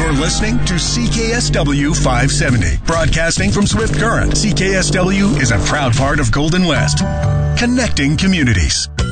You're listening to CKSW 570. Broadcasting from Swift Current, CKSW is a proud part of Golden West. Connecting communities.